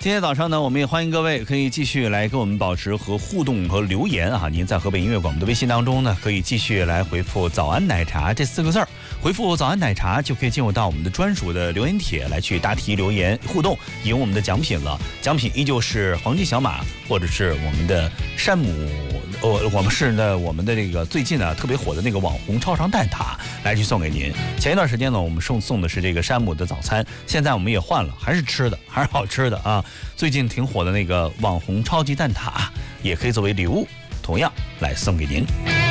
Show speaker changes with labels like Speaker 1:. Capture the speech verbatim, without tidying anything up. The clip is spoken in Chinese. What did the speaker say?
Speaker 1: 今天早上呢，我们也欢迎各位可以继续来跟我们保持和互动和留言啊。您在河北音乐广播的微信当中呢，可以继续来回复早安奶茶这四个字儿，回复早安奶茶就可以进入到我们的专属的留言帖来去答题留言互动，赢我们的奖品了。奖品依旧是黄金小马或者是我们的山姆，呃，我们是呢我们的这个最近呢特别火的那个网红超长蛋挞来去送给您。前一段时间呢，我们送送的是这个山姆的早餐，现在我们也换了，还是吃的，还是好吃的啊。最近挺火的那个网红超级蛋挞，也可以作为礼物，同样来送给您。